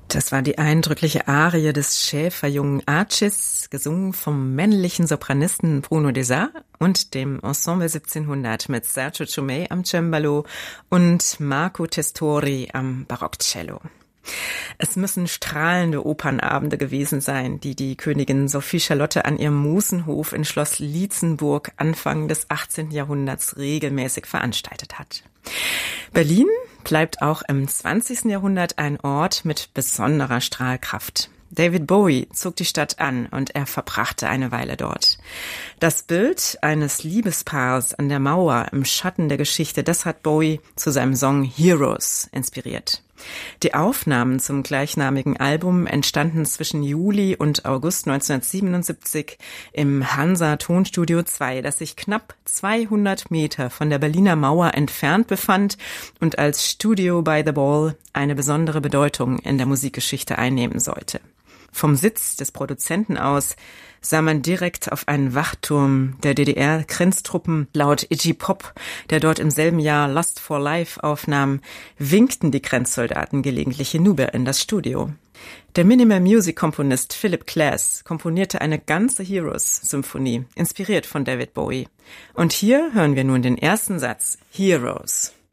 Das war die eindrückliche Arie des Schäferjungen Arcis, gesungen vom männlichen Sopranisten Bruno Desar und dem Ensemble 1700 mit Sergio Ciumei am Cembalo und Marco Testori am Barockcello. Es müssen strahlende Opernabende gewesen sein, die die Königin Sophie Charlotte an ihrem Musenhof in Schloss Lietzenburg Anfang des 18. Jahrhunderts regelmäßig veranstaltet hat. Berlin bleibt auch im 20. Jahrhundert ein Ort mit besonderer Strahlkraft. David Bowie zog die Stadt an und er verbrachte eine Weile dort. Das Bild eines Liebespaars an der Mauer im Schatten der Geschichte, das hat Bowie zu seinem Song Heroes inspiriert. Die Aufnahmen zum gleichnamigen Album entstanden zwischen Juli und August 1977 im Hansa Tonstudio 2, das sich knapp 200 Meter von der Berliner Mauer entfernt befand und als Studio by the Ball eine besondere Bedeutung in der Musikgeschichte einnehmen sollte. Vom Sitz des Produzenten aus sah man direkt auf einen Wachturm der DDR-Grenztruppen. Laut Iggy Pop, der dort im selben Jahr Lust for Life aufnahm, winkten die Grenzsoldaten gelegentlich hinüber in das Studio. Der Minimal-Music-Komponist Philip Glass komponierte eine ganze Heroes-Symphonie, inspiriert von David Bowie. Und hier hören wir nun den ersten Satz, Heroes.